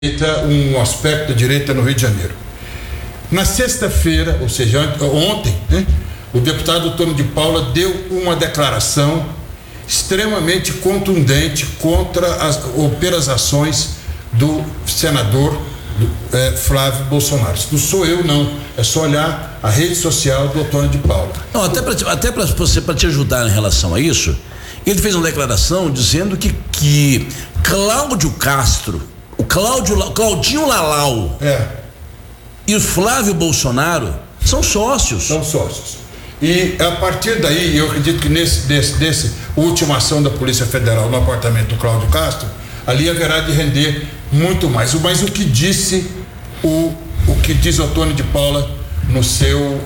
um aspecto da direita no Rio de Janeiro. Na sexta-feira, ou seja, ontem, né, o deputado Antônio de Paula deu uma declaração extremamente contundente pelas ações do senador Flávio Bolsonaro. Isso não sou eu, não. É só olhar a rede social do Antônio de Paula. Não, até para te ajudar em relação a isso, ele fez uma declaração dizendo que Cláudio Castro, o Claudinho Lalau e o Flávio Bolsonaro são sócios. São sócios. E a partir daí, eu acredito que desse última ação da Polícia Federal no apartamento do Cláudio Castro, ali haverá de render muito mais. Mas o que disse o que diz o Antônio de Paula no seu...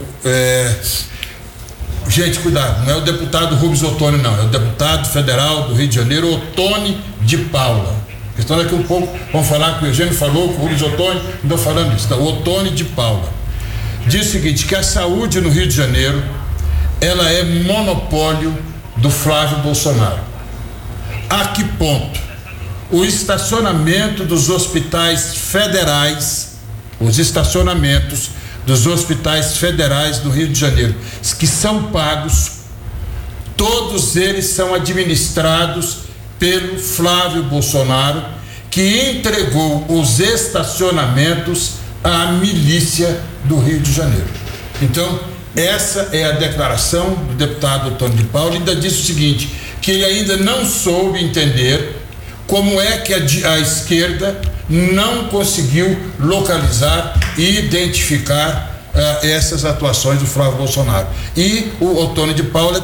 Gente, cuidado, não é o deputado Rubens Ottoni, não, é o deputado federal do Rio de Janeiro, Antônio de Paula. A questão é que um pouco vamos falar que o Eugênio falou, que o Rubens Ottoni, não estou falando isso, o Antônio de Paula diz o seguinte, que a saúde no Rio de Janeiro, ela é monopólio do Flávio Bolsonaro. A que ponto? O estacionamento dos hospitais federais, os estacionamentos dos hospitais federais do Rio de Janeiro, que são pagos, todos eles são administrados pelo Flávio Bolsonaro, que entregou os estacionamentos à milícia do Rio de Janeiro. Então, essa é a declaração do deputado Antônio de Paula. Ainda diz o seguinte, que ele ainda não soube entender como é que a esquerda não conseguiu localizar e identificar essas atuações do Flávio Bolsonaro. E o Antônio de Paula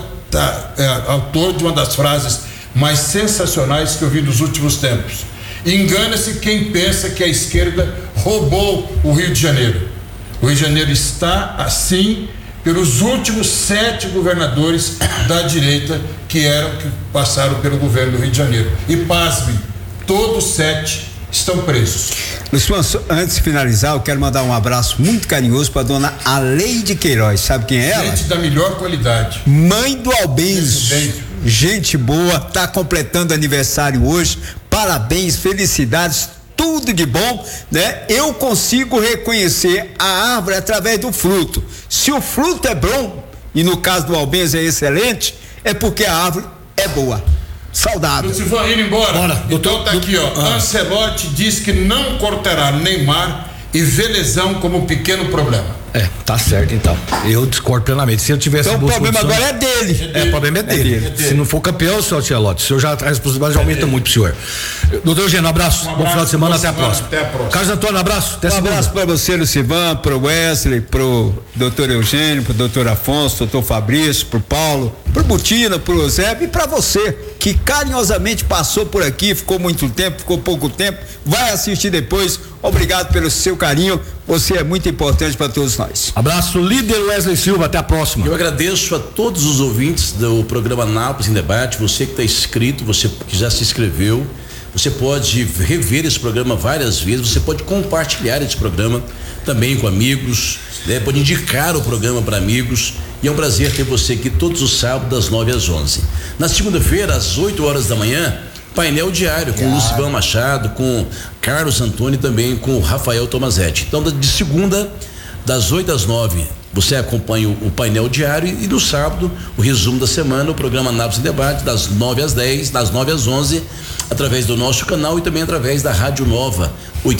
autor de uma das frases mais sensacionais que eu vi nos últimos tempos. Engana-se quem pensa que a esquerda roubou o Rio de Janeiro. O Rio de Janeiro está assim pelos últimos 7 governadores da direita que passaram pelo governo do Rio de Janeiro. E pasmem, todos 7 estão presos. Luciano, antes de finalizar, eu quero mandar um abraço muito carinhoso para dona Aleide Queiroz. Sabe quem é ela? Gente da melhor qualidade. Mãe do Albêncio. Gente boa, tá completando aniversário hoje. Parabéns, felicidades, tudo de bom, né? Eu consigo reconhecer a árvore através do fruto. Se o fruto é bom, e no caso do Albêncio é excelente, é porque a árvore é boa. Saudável. Se for indo embora. Bora, então tá aqui, ó. Ancelotti diz que não cortará Neymar e Velezão como pequeno problema. Tá certo então. Eu discordo plenamente. Se eu tivesse então o problema agora é dele. O problema é dele. Se não for campeão, senhor Ancelotti, o senhor já a responsabilidade aumenta muito pro senhor. Doutor Eugênio, abraço. Bom final de semana, até a próxima. Carlos Antônio, abraço. Um abraço para você, Lucivan, pro Wesley, pro doutor Eugênio, pro doutor Afonso, doutor Fabrício, pro Paulo, pro Butina, pro Zé e para você que carinhosamente passou por aqui, ficou muito tempo, ficou pouco tempo, vai assistir depois. Obrigado pelo seu carinho, você é muito importante para todos nós. Abraço, líder Wesley Silva, até a próxima. Eu agradeço a todos os ouvintes do programa Anápolis em Debate, você que está inscrito, você que já se inscreveu, você pode rever esse programa várias vezes, você pode compartilhar esse programa também com amigos, né? Pode indicar o programa para amigos, e é um prazer ter você aqui todos os sábados das 9 às 11. Na segunda-feira, às 8 horas da manhã, painel diário com o Lucivan Machado, com Carlos Antônio e também com o Rafael Tomazetti. Então, de segunda, das 8 às 9, você acompanha o painel diário e no sábado, o resumo da semana, o programa Anápolis em Debate, das 9 às 10, das 9 às 11, através do nosso canal e também através da Rádio Nova,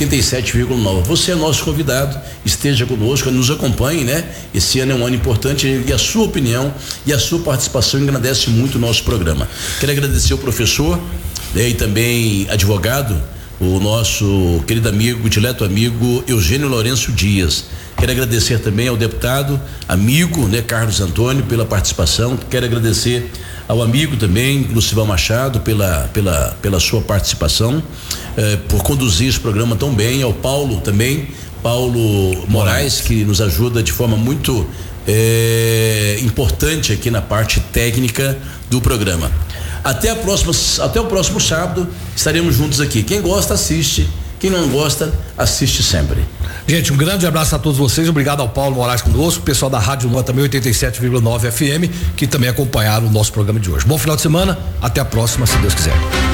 87,9. Você é nosso convidado, esteja conosco, nos acompanhe, né? Esse ano é um ano importante e a sua opinião e a sua participação engrandece muito o nosso programa. Quero agradecer ao professor, né, e também advogado, o nosso querido amigo, dileto amigo Eugênio Lourenço Dias. Quero agradecer também ao deputado, amigo, né, Carlos Antônio, pela participação. Quero agradecer ao amigo também, Lucivan Machado, pela sua participação, por conduzir esse programa tão bem. Ao Paulo também, Paulo Moraes, que nos ajuda de forma muito importante aqui na parte técnica do programa. Até o próximo sábado estaremos juntos aqui. Quem gosta, assiste. Quem não gosta, assiste sempre. Gente, um grande abraço a todos vocês. Obrigado ao Paulo Moraes conosco, o pessoal da Rádio Nova também 87,9 FM, que também acompanharam o nosso programa de hoje. Bom final de semana, até a próxima, se Deus quiser.